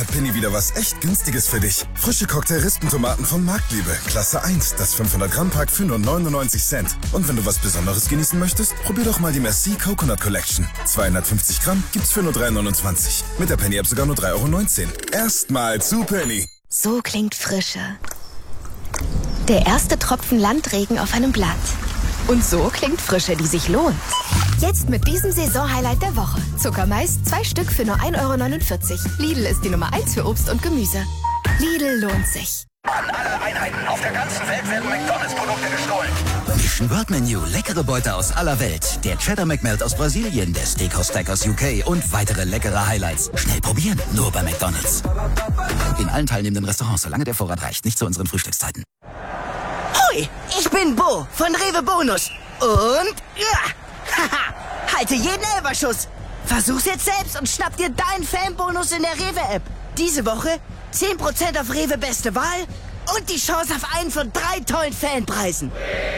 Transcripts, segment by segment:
Hat Penny wieder was echt Günstiges für dich. Frische Cocktail-Rispentomaten von Marktliebe. Klasse 1, das 500-Gramm-Pack für nur 99 Cent. Und wenn du was Besonderes genießen möchtest, probier doch mal die Merci Coconut Collection. 250 Gramm gibt's für nur 3,29. Mit der Penny-App sogar nur 3,19 €. Erstmal zu Penny. So klingt Frische. Der erste Tropfen Landregen auf einem Blatt. Und so klingt Frische, die sich lohnt. Jetzt mit diesem Saisonhighlight der Woche. Zuckermais, 2 Stück für nur 1,49 €. Lidl ist die Nummer 1 für Obst und Gemüse. Lidl lohnt sich. An alle Einheiten auf der ganzen Welt werden McDonalds-Produkte gestohlen. Mission World Menu, leckere Beute aus aller Welt. Der Cheddar McMelt aus Brasilien, der Steakhouse Stack aus UK und weitere leckere Highlights. Schnell probieren, nur bei McDonalds. In allen teilnehmenden Restaurants, solange der Vorrat reicht, nicht zu unseren Frühstückszeiten. Hoi, ich bin Bo von Rewe Bonus. Und haha, halte jeden Elberschuss. Versuch's jetzt selbst und schnapp dir deinen Fanbonus in der Rewe-App. Diese Woche 10% auf Rewe Beste Wahl und die Chance auf einen von 3 tollen Fanpreisen.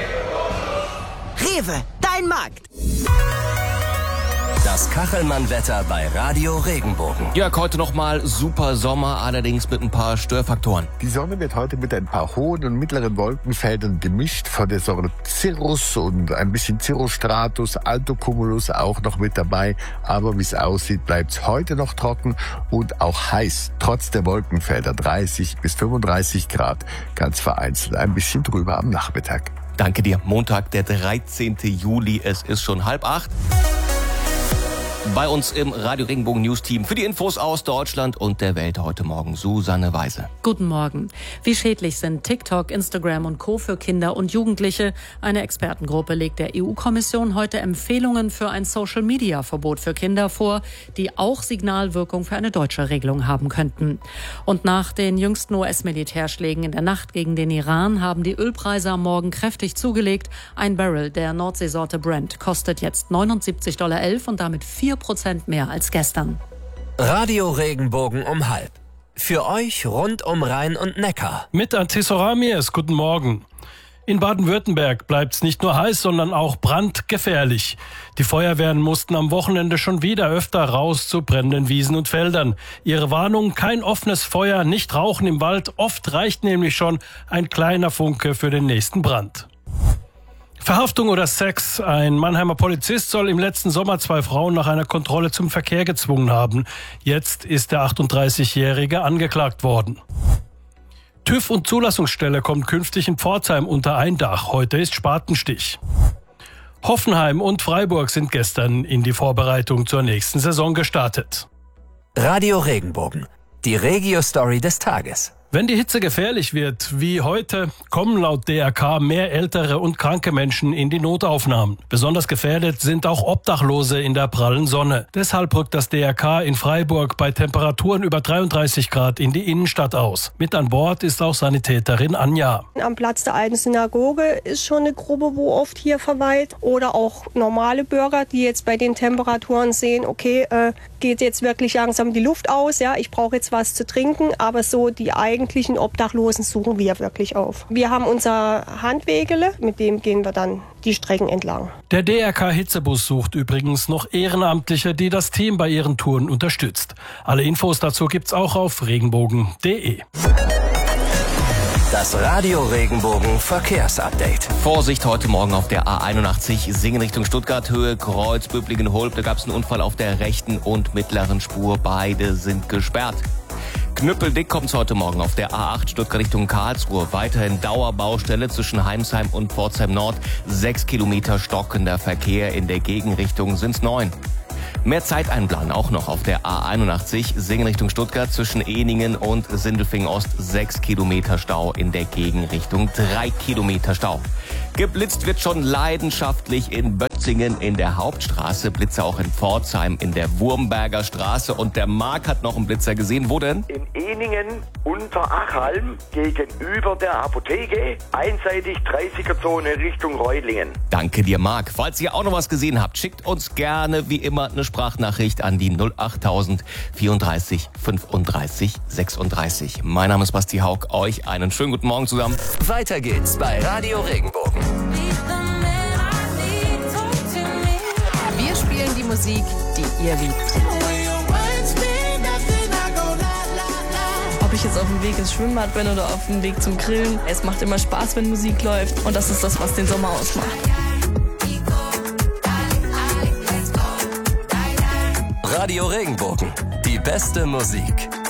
Rewe, dein Markt. Das Kachelmann-Wetter bei Radio Regenbogen. Jörg, heute nochmal super Sommer, allerdings mit ein paar Störfaktoren. Die Sonne wird heute mit ein paar hohen und mittleren Wolkenfeldern gemischt, von der Sorte Cirrus und ein bisschen Cirrostratus, Altocumulus auch noch mit dabei. Aber wie es aussieht, bleibt es heute noch trocken und auch heiß. Trotz der Wolkenfelder 30 bis 35 Grad, ganz vereinzelt ein bisschen drüber am Nachmittag. Danke dir. Montag, der 13. Juli, es ist schon 7:30. Bei uns im Radio Regenbogen News Team für die Infos aus Deutschland und der Welt heute Morgen Susanne Weise. Guten Morgen. Wie schädlich sind TikTok, Instagram und Co. für Kinder und Jugendliche? Eine Expertengruppe legt der EU-Kommission heute Empfehlungen für ein Social-Media-Verbot für Kinder vor, die auch Signalwirkung für eine deutsche Regelung haben könnten. Und nach den jüngsten US-Militärschlägen in der Nacht gegen den Iran haben die Ölpreise am Morgen kräftig zugelegt. Ein Barrel der Nordseesorte Brent kostet jetzt $79,11 und damit 4% mehr als gestern. Radio Regenbogen um 12:30. Für euch rund um Rhein und Neckar. Mit Antiso Ramirez, guten Morgen. In Baden-Württemberg bleibt es nicht nur heiß, sondern auch brandgefährlich. Die Feuerwehren mussten am Wochenende schon wieder öfter raus zu brennenden Wiesen und Feldern. Ihre Warnung, kein offenes Feuer, nicht rauchen im Wald. Oft reicht nämlich schon ein kleiner Funke für den nächsten Brand. Verhaftung oder Sex. Ein Mannheimer Polizist soll im letzten Sommer 2 Frauen nach einer Kontrolle zum Verkehr gezwungen haben. Jetzt ist der 38-Jährige angeklagt worden. TÜV und Zulassungsstelle kommt künftig in Pforzheim unter ein Dach. Heute ist Spatenstich. Hoffenheim und Freiburg sind gestern in die Vorbereitung zur nächsten Saison gestartet. Radio Regenbogen, die Regio-Story des Tages. Wenn die Hitze gefährlich wird, wie heute, kommen laut DRK mehr ältere und kranke Menschen in die Notaufnahmen. Besonders gefährdet sind auch Obdachlose in der prallen Sonne. Deshalb rückt das DRK in Freiburg bei Temperaturen über 33 Grad in die Innenstadt aus. Mit an Bord ist auch Sanitäterin Anja. Am Platz der alten Synagoge ist schon eine Gruppe, wo oft hier verweilt. Oder auch normale Bürger, die jetzt bei den Temperaturen sehen, okay, geht jetzt wirklich langsam die Luft aus, ja, ich brauche jetzt was zu trinken, aber so die eigentlichen Obdachlosen suchen wir wirklich auf. Wir haben unser Handwegele, mit dem gehen wir dann die Strecken entlang. Der DRK Hitzebus sucht übrigens noch Ehrenamtliche, die das Team bei ihren Touren unterstützt. Alle Infos dazu gibt's auch auf regenbogen.de. Das Radio Regenbogen Verkehrsupdate. Vorsicht heute Morgen auf der A81 Singen Richtung Stuttgart, Höhe Kreuz, Böblingen-Holb. Da gab es einen Unfall auf der rechten und mittleren Spur. Beide sind gesperrt. Knüppeldick kommt es heute Morgen auf der A8 Stuttgart Richtung Karlsruhe. Weiterhin Dauerbaustelle zwischen Heimsheim und Pforzheim Nord. 6 Kilometer stockender Verkehr, in der Gegenrichtung sind's 9. Mehr Zeiteinplan auch noch auf der A81 Singen Richtung Stuttgart zwischen Ehningen und Sindelfingen Ost. 6 Kilometer Stau, in der Gegenrichtung 3 Kilometer Stau. Geblitzt wird schon leidenschaftlich in Bötzingen in der Hauptstraße. Blitzer auch in Pforzheim in der Wurmberger Straße. Und der Marc hat noch einen Blitzer gesehen. Wo denn? In Ehningen unter Achalm gegenüber der Apotheke. Einseitig 30er-Zone Richtung Reutlingen. Danke dir, Marc. Falls ihr auch noch was gesehen habt, schickt uns gerne wie immer eine Sprachnachricht an die 08000 34 35 36. Mein Name ist Basti Haug. Euch einen schönen guten Morgen zusammen. Weiter geht's bei Radio Regenbogen. Wir spielen die Musik, die ihr liebt. ob ich jetzt auf dem Weg ins Schwimmbad bin oder auf dem Weg zum Grillen. Es macht immer Spaß, wenn Musik läuft und das ist das, was den Sommer ausmacht. Radio Regenbogen, die beste Musik.